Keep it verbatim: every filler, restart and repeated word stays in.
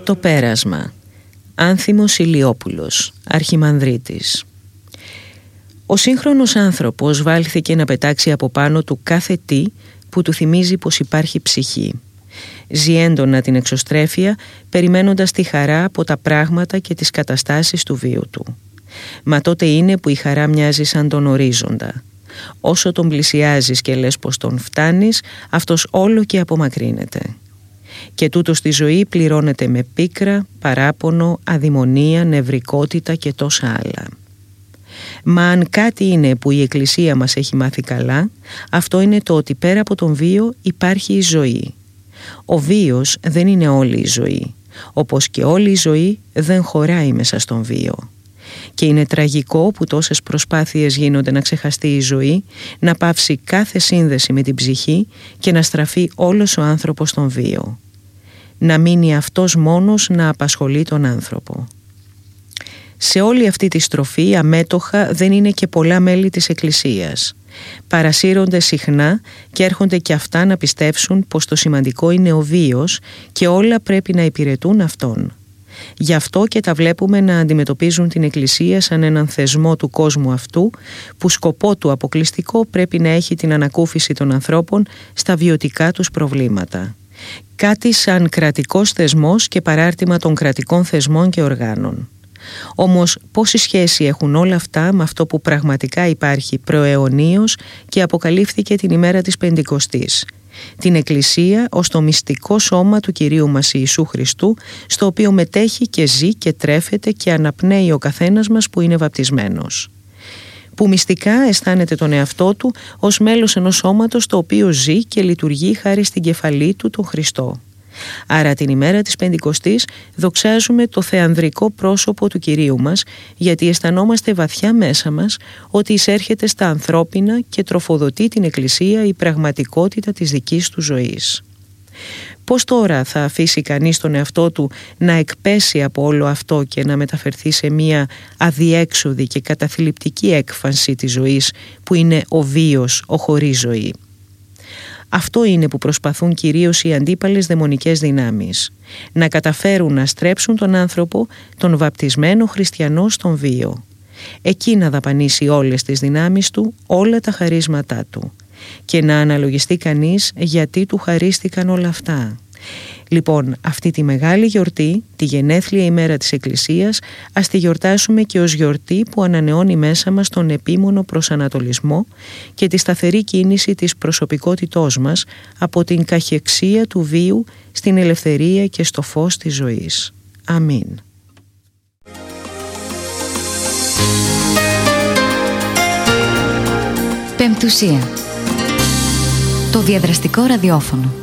Το πέρασμα. Άνθιμος Ηλιόπουλος, Αρχιμανδρίτης. Ο σύγχρονος άνθρωπος βάλθηκε να πετάξει από πάνω του κάθε τι που του θυμίζει πως υπάρχει ψυχή. Ζει έντονα την εξωστρέφεια, περιμένοντας τη χαρά από τα πράγματα και τις καταστάσεις του βίου του. Μα τότε είναι που η χαρά μοιάζει σαν τον ορίζοντα. Όσο τον πλησιάζεις και λες πως τον φτάνεις, αυτός όλο και απομακρύνεται. Και τούτο στη ζωή πληρώνεται με πίκρα, παράπονο, αδειμονία, νευρικότητα και τόσα άλλα. Μα αν κάτι είναι που η Εκκλησία μας έχει μάθει καλά, αυτό είναι το ότι πέρα από τον βίο υπάρχει η ζωή. Ο βίος δεν είναι όλη η ζωή, όπως και όλη η ζωή δεν χωράει μέσα στον βίο. Και είναι τραγικό που τόσες προσπάθειες γίνονται να ξεχαστεί η ζωή, να πάυσει κάθε σύνδεση με την ψυχή και να στραφεί όλος ο άνθρωπος στον βίο. Να μείνει αυτός μόνος να απασχολεί τον άνθρωπο. Σε όλη αυτή τη στροφή αμέτωχα δεν είναι και πολλά μέλη της Εκκλησίας. Παρασύρονται συχνά και έρχονται και αυτά να πιστέψουν πως το σημαντικό είναι ο βίος και όλα πρέπει να υπηρετούν αυτόν. Γι' αυτό και τα βλέπουμε να αντιμετωπίζουν την Εκκλησία σαν έναν θεσμό του κόσμου αυτού, που σκοπό του αποκλειστικό πρέπει να έχει την ανακούφιση των ανθρώπων στα βιωτικά τους προβλήματα. Κάτι σαν κρατικός θεσμός και παράρτημα των κρατικών θεσμών και οργάνων. Όμως πόση σχέση έχουν όλα αυτά με αυτό που πραγματικά υπάρχει προαιωνίως και αποκαλύφθηκε την ημέρα της Πεντηκοστής? Την Εκκλησία ως το μυστικό σώμα του Κυρίου μας Ιησού Χριστού, στο οποίο μετέχει και ζει και τρέφεται και αναπνέει ο καθένας μας που είναι βαπτισμένος. Που μυστικά αισθάνεται τον εαυτό του ως μέλος ενός σώματος το οποίο ζει και λειτουργεί χάρη στην κεφαλή του, τον Χριστό. Άρα την ημέρα της Πεντηκοστής δοξάζουμε το θεανδρικό πρόσωπο του Κυρίου μας, γιατί αισθανόμαστε βαθιά μέσα μας ότι εισέρχεται στα ανθρώπινα και τροφοδοτεί την Εκκλησία η πραγματικότητα της δικής του ζωής. Πώς τώρα θα αφήσει κανείς τον εαυτό του να εκπέσει από όλο αυτό και να μεταφερθεί σε μία αδιέξοδη και καταθλιπτική έκφανση της ζωής που είναι ο βίος, ο χωρίς ζωή? Αυτό είναι που προσπαθούν κυρίως οι αντίπαλες δαιμονικές δυνάμεις. Να καταφέρουν να στρέψουν τον άνθρωπο, τον βαπτισμένο χριστιανό, στον βίο. Εκεί να δαπανίσει όλες τις δυνάμεις του, όλα τα χαρίσματά του. Και να αναλογιστεί κανείς γιατί του χαρίστηκαν όλα αυτά. Λοιπόν, αυτή τη μεγάλη γιορτή, τη γενέθλια ημέρα της Εκκλησίας, ας τη γιορτάσουμε και ως γιορτή που ανανεώνει μέσα μας τον επίμονο προσανατολισμό και τη σταθερή κίνηση της προσωπικότητός μας από την καχυεξία του βίου στην ελευθερία και στο φως της ζωής. Αμήν. Πεμπτουσία. Το διαδραστικό ραδιόφωνο.